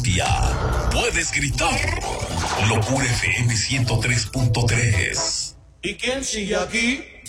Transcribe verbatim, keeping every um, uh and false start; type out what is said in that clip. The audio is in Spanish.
Media. Puedes gritar. Locura F M ciento tres punto tres. ¿Y quién sigue aquí?